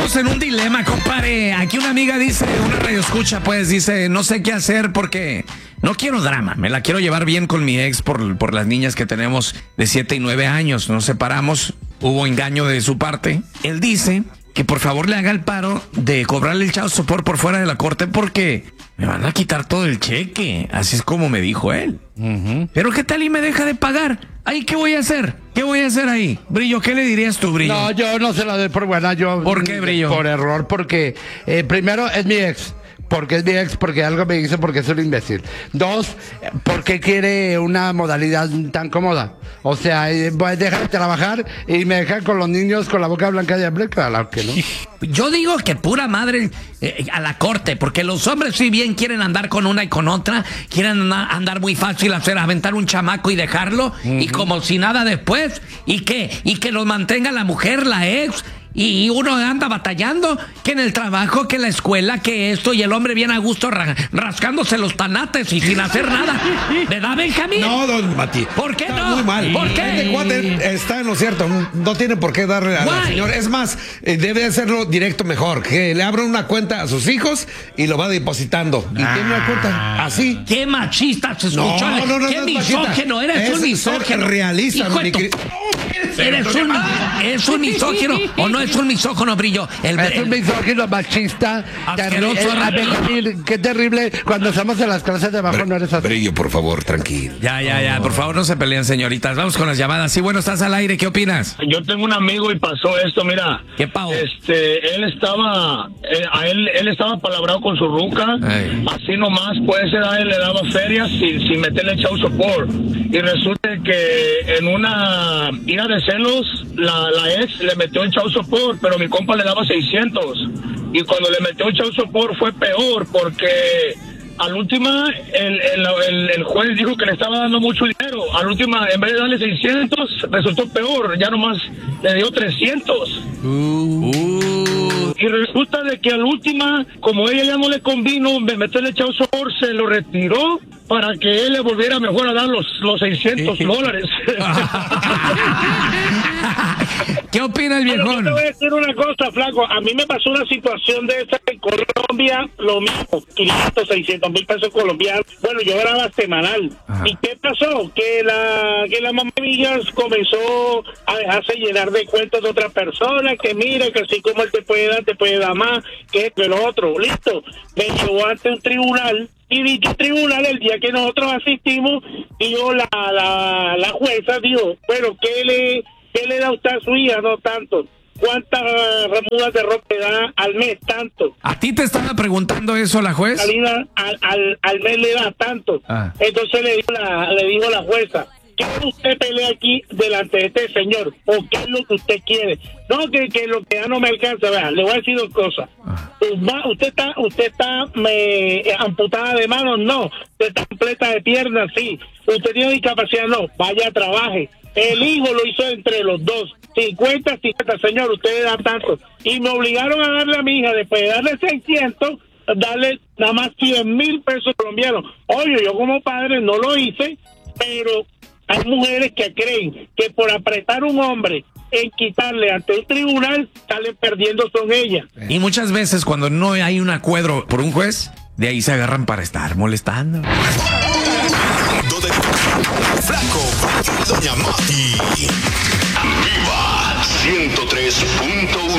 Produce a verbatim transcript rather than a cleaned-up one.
Estamos en un dilema, compadre. Aquí una amiga dice, una radio escucha, pues, dice, no sé qué hacer porque no quiero drama. Me la quiero llevar bien con mi ex por, por las niñas que tenemos de siete y nueve años. Nos separamos, hubo engaño de su parte. Él dice que por favor le haga el paro de cobrarle el child support por fuera de la corte porque me van a quitar todo el cheque. Así es como me dijo él. Uh-huh. Pero ¿qué tal y me deja de pagar? ¿Ahí qué voy a hacer? ¿Qué voy a hacer ahí? Brillo, ¿qué le dirías tú, Brillo? No, yo no se la doy por buena. Yo, ¿Por qué, Brillo? Por error, porque eh, primero es mi ex. Porque es mi ex, porque algo me dice, porque es un imbécil. Dos, porque quiere una modalidad tan cómoda. O sea, eh, deja de trabajar y me dejan con los niños con la boca blanca de hambre, claro que no. Yo digo que pura madre eh, a la corte, porque los hombres si bien quieren andar con una y con otra, quieren andar muy fácil, hacer aventar un chamaco y dejarlo, uh-huh. y como si nada después, ¿y qué? Y que los mantenga la mujer, la ex. Y uno anda batallando, que en el trabajo, que en la escuela, que esto, y el hombre viene a gusto ra rascándose los tanates y sin hacer nada. ¿Verdad, Benjamín? No, don Mati. ¿Por qué está no? Muy mal. ¿Por qué? Este cuate está en lo cierto. No tiene por qué darle a la señora. Es más, eh, debe hacerlo directo mejor. Que le abra una cuenta a sus hijos y lo va depositando. Y ah. tiene una cuenta así. ¡Qué machista se escuchó! No, no, no, ¡Qué no misógino! Eres es un misógino. Realista, ¿Eres un, ¿Es un misógino o no es un misógino, Brillo? El, es un misógino machista. Asqueroso. Terrible, qué terrible. Cuando estamos en las clases de abajo Br no eres así. Brillo, por favor, tranquilo. Ya, ya, ya. Por favor, no se peleen, señoritas. Vamos con las llamadas. Sí, bueno, estás al aire. ¿Qué opinas? Yo tengo un amigo y pasó esto, mira. ¿Qué pavo? Este, él estaba, eh, a él, él estaba palabrado con su ruca. Ay. Así nomás, pues, a él le daba ferias sin, sin meterle child support. Y resulta que en una ira de celos, la, la ex le metió el child support, pero mi compa le daba seiscientos. Y cuando le metió el child support fue peor, porque al última el, el, el, el juez dijo que le estaba dando mucho dinero. Al última, en vez de darle seiscientos, resultó peor, ya nomás le dio trescientos. Uh, uh. Y resulta de que al última, como ella ya no le convino me meterle el child support, se lo retiró para que él le volviera mejor a dar los, los seiscientos dólares. ¿Qué opina el viejón? Bueno, yo te voy a decir una cosa, flaco. A mí me pasó una situación de esa en Colombia, lo mismo, quinientos, seiscientos mil pesos colombianos. Bueno, yo grababa semanal. Ajá. ¿Y qué pasó? Que la que la mamá mía comenzó a dejarse llenar de cuentos de otras personas, que mira, que así como él te puede dar, te puede dar más, que esto y lo otro. Listo. Me llevó ante un tribunal. Y dicho tribunal, el día que nosotros asistimos, dijo la, la, la jueza, dijo, bueno, ¿qué le, qué le da usted a su hija? No tanto. ¿Cuántas remudas de ropa le da al mes? Tanto. ¿A ti te estaba preguntando eso la juez? Salida al, al, al mes le da tanto. Ah. Entonces le dijo la, le dijo la jueza, ¿qué usted pelea aquí delante de este señor? ¿O qué es lo que usted quiere? No, que, que lo que ya no me alcanza. Vean, le voy a decir dos cosas. Usted está usted está me, amputada de manos, no. Usted está completa de piernas, sí. Usted tiene discapacidad, no. Vaya, trabaje. El hijo lo hizo entre los dos. cincuenta, cincuenta, señor, ustedes dan tanto. Y me obligaron a darle a mi hija, después de darle seiscientos, darle nada más cien mil pesos colombianos. Oye, yo como padre no lo hice, pero hay mujeres que creen que por apretar un hombre en quitarle ante un tribunal, salen perdiendo son ellas. Y muchas veces cuando no hay un acuerdo por un juez, de ahí se agarran para estar molestando. Flaco, Doña Mati. Viva ciento tres punto uno.